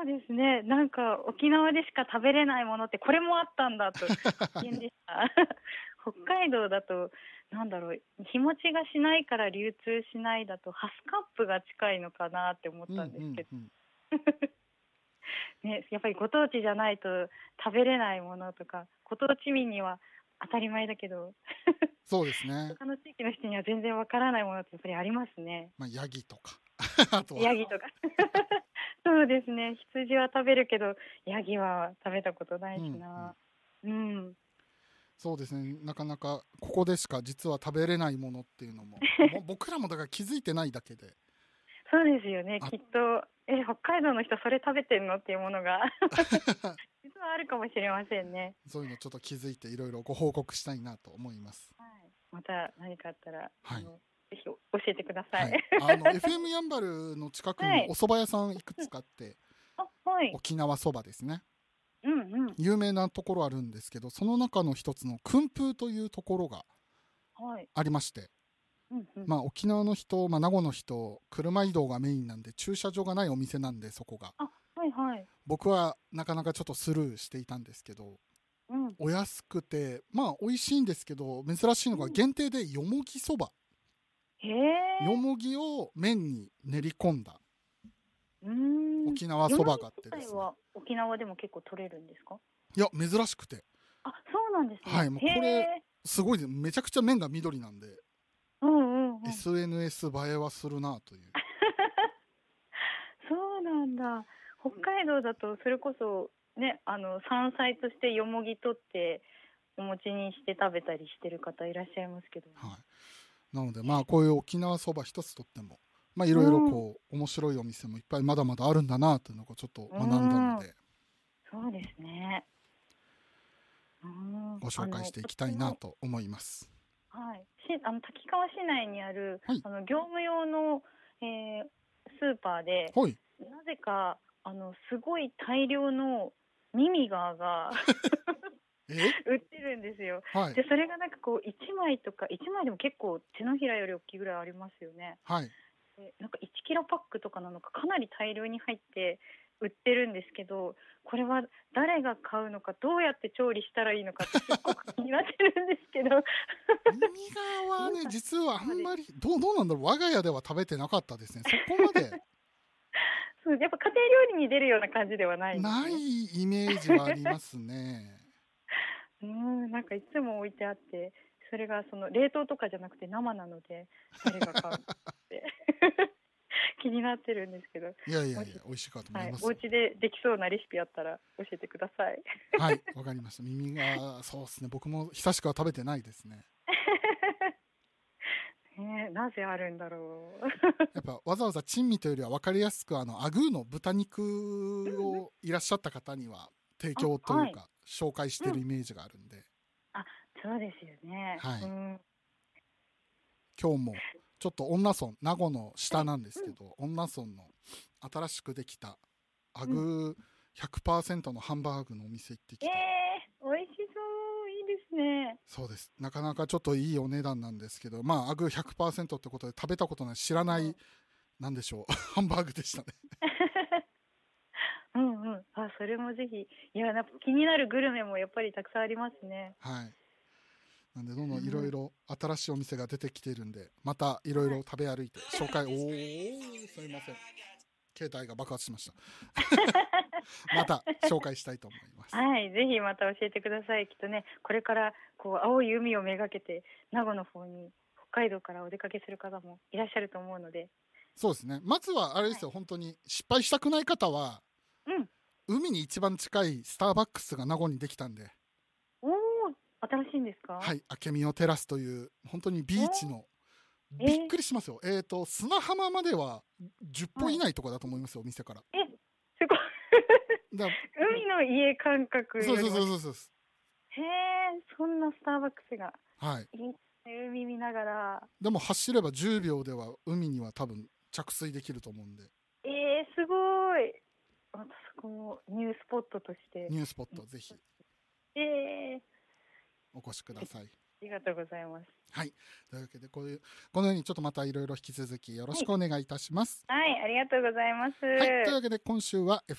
そうですね。なんか沖縄でしか食べれないものってこれもあったんだと発見でした。北海道だとなんだろう、日持ちがしないから流通しないだとハスカップが近いのかなって思っうんたんですけど、 うん。 ね、やっぱりご当地じゃないと食べれないものとか、ご当地民には当たり前だけど、 そうですね。 他の地域の人には全然わからないものってやっぱりありますね。 まあ、ヤギとか。あとは。 ヤギとか。そうですね。羊は食べるけど、ヤギは食べたことなうんいしうん。 な。うん。 そうですね。なかなかここでしか実は食べれないものっていうのも、僕らもだから気づいてないだけで。 そうですよね。 あきっと、北海道の人それ食べてんのっていうものが実はあるかもしれませんね。 そういうのちょっと気づいていろいろご報告したいなと思います。 はい。また何かあったら、 はい。 ぜひ教えてください。 はい。FM やんばるの近くにはい。 もお蕎麦屋さんいくつかあって、 あ、はい。 沖縄そばですね。 うんうん。 有名なところあるんですけど、その中の一つの訓風というところがはい。 ありまして、 うんうん。 まあ沖縄の人、まあ名護の人、車移動がメインなんで駐車場がないお店なんでそこが。 あ、はいはい。 僕はなかなかちょっとスルーしていたんですけど、 うん。 お安くて、まあ美味しいんですけど、珍しいのがうん。 限定でよもぎそば。 へえ。 よもぎを麺に練り込んだうーん。 沖縄よもぎそばがあってですね。 自体は沖縄でも結構取れるんですか？ いや、珍しくて。 あ、そうなんですはい、 ね。へもうこれ、 え。 すごいです。めちゃくちゃ麺が緑なんで、 うんうんうん。 SNS 映えはするなという。 そうなんだ。北海道だとそれこそね、山菜としてよもぎ取ってお餅にして食べたりしてる方いらっしゃいますけどね。 はい。なので、まあ、こういう沖縄そば一つとっても、まあ、いろいろうん。 こう、面白いお店もいっぱいまだまだあるんだなというのをちょっとう学んだのん。 で、 そうですね。うん。 ご紹介していこきたいなっちの、 と思います。 はい。滝川市内にある、 はい。 業務用の、スーパーで、 はい。 なぜか、すごい大量のミミガーがえ売ってるんですよ。 はい。 で、それがなんかこう、1枚とか、1枚でも結構手のひらより大きいぐらいありますよね。 はい。 で、なんか1キロパックとかなのか、かなり大量に入って売ってるんですけど、これは誰が買うのか、どうやって調理したらいいのかってすっごく気になってるんですけど。 耳側はね、 皆さん、 実はあそうです。 んまり、どうなんだろう。我が家では食べてなかったですね。そこまでそう、やっぱ家庭料理に出るような感じではないんですないね。 イメージはありますね。 なんかいつも置いてあって、それがその冷凍とかじゃなくて生なので、誰が買うのって気になってるんですけど、 いやいやいや、 もし、 美味しかったと思はい、 いますよ。 お家でできそうなレシピあったら教えてください。 はい、わかりました。耳が、そうですね。僕も久しくは食べてないですね。 なぜあるんだろう。 やっぱわざわざ珍味というよりは分かりやすくアグーの豚肉うんうん。 をいらっしゃった方には提あ、 供というはい。 か紹介してうん。 るイメージがあるんで、 あ、そうですよね。 はい。 うん。 今日もちょっと恩納村、名護の下はい。 なんですうん。 けど、恩納村の新しくできたアうん。 グー100%のハンバーグのお店行ってきて、 美味しそう。いいですね。 そうです。なかなかちょっといいお値段なんですけど、まあアグー100%ってことで食べたことない知らない、 うん。 なんでしょう、ハンバーグでしたね。 うんうん。あ、それもぜひ。いや、なんか気になるグルメもやっぱりたくさんありますね。 はい。なんでどんどんいろいうん。 ろ新しいお店が出てきているんで、またいろいろはい。 食べ歩いて紹介。おー、すみません。携帯が爆発しました。また紹介したいと思います。 はい、ぜひまた教えてください。きっとね、これからこう青い海をめがけて名護の方に北海道からお出かけする方もいらっしゃると思うので、 そうですね。まずはあれではい。 すよ、本当に失敗したくない方は、 うん。 海に一番近いスターバックスが名護にできたんで、 おお、新しいんですか？ はい、明美をテラスという、本当にビおーチの、 ー、 びっくりしますよ。砂浜までは10歩はい。 以内とかだと思いますよ、お店から。 すごい。 だ海の家感覚そうそうよりも、へそうそうそう。 え、そんなスターバックスがはい。 いいね、海見ながら。 でも走れば10秒では海には多分着水できると思うんで、 すごい。またそこもニュースポットとして。 ニュースポットぜひえー、 お越しください。 ありがとうございます。 はい。というわけで、このようにちょっとまたいろいろ引き続きよろはい。 しくお願いいたします。 はい、ありがとうございます。 はい。というわけで、今週は